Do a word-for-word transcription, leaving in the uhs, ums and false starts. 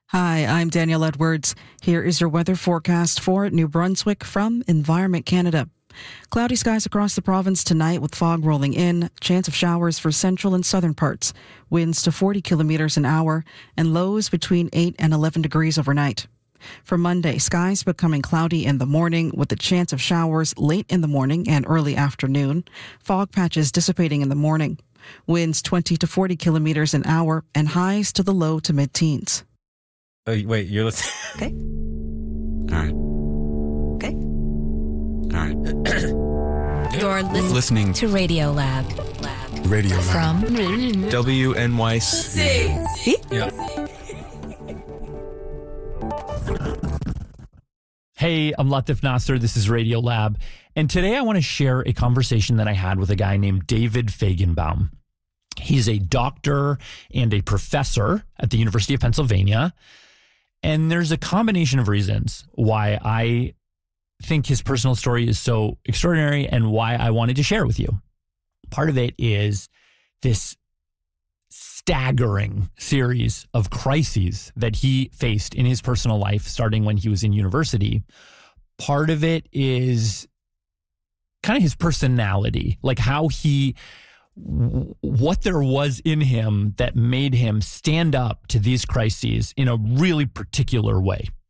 Hi, I'm Danielle Edwards. Here is your weather forecast for New Brunswick from Environment Canada. Cloudy skies across the province tonight with fog rolling in, chance of showers for central and southern parts, winds to forty kilometers an hour, and lows between eight and eleven degrees overnight. For Monday, skies becoming cloudy in the morning with a chance of showers late in the morning and early afternoon, fog patches dissipating in the morning, winds twenty to forty kilometers an hour, and highs to the low to mid-teens. Oh, wait, you're listening. Okay. All right. Okay. All right. You're listening, Listening to Radio Lab. Lab. Radio Lab. From W N Y C. See? Yeah. Hey, I'm Latif Nasser. This is Radio Lab. And today I want to share a conversation that I had with a guy named David Fajgenbaum. He's a doctor and a professor at the University of Pennsylvania. And there's a combination of reasons why I think his personal story is so extraordinary and why I wanted to share it with you. Part of it is this staggering series of crises that he faced in his personal life, starting when he was in university. Part of it is kind of his personality, like how he, what there was in him that made him stand up to these crises in a really particular way.